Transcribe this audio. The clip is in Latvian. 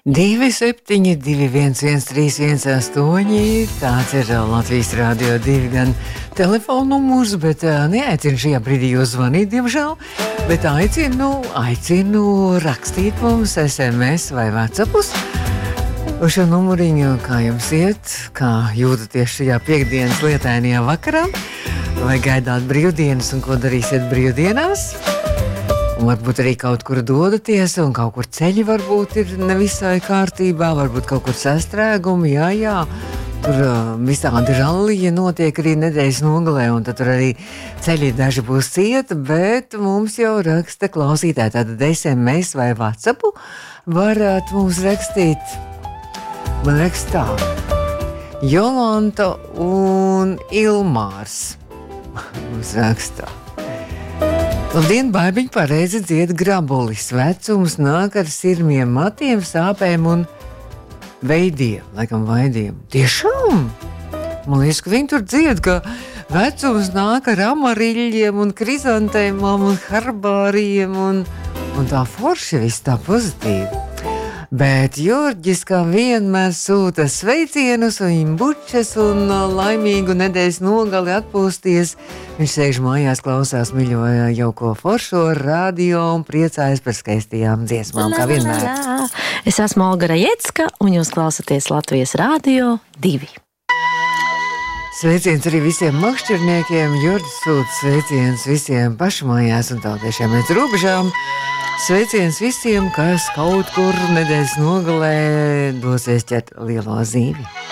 27, 211, 318, tāds ir Latvijas Rādio 2 gan telefona numurs, bet neaicinu šajā brīdī jūs zvanīt, diemžēl, bet aicinu rakstīt mums SMS vai WhatsAppus. Uz šo numuriņu, kā jums iet, kā jūtaties šajā piekdienas lietainajā vakarā, vai gaidāt brīvdienas un ko darīsiet brīvdienās? Un varbūt arī kaut kur dodaties, un kaut kur ceļi varbūt ir nevisai kārtībā, varbūt kaut kur sastrēgumi, jā. Tur visādi rallija notiek arī nedēļas nogalē, un tad tur arī ceļi daži būs cieti, bet mums jau raksta klausītāji, tātad SMS vai WhatsAppu varat mums rakstīt. Man raksta tā, Jolanta un Ilmārs mums raksta. Labdien, baibiņi, pareizi dzied grabulis. Vecums nāk ar sirmiem matiem, sāpēm un veidiem, laikam vaidiem. Tiešām? Man liekas, ka viņi tur dzied, ka vecums nāk ar amariļiem un krizantēmām un harbāriem un tā forši viss tā pozitīvi. Bet Jurģis kā vienmēr sūta sveicienus un bučas un laimīgu nedēļas nogali atpūsties. Viņš sēž mājās, klausās mīļo jauko foršo radio un priecājas par skaistajām dziesmām, kā vienmēr. Es esmu Olga Rajecka un jūs klausaties Latvijas Rādio 2. Sveiciens arī visiem makšķerniekiem, Jurģis sūta sveiciens visiem pašmājās un tautiešiem līdz robežām. Sveiciens visiem, kas kaut kur nedēļas nogalē dosies ķert lielo zīvi.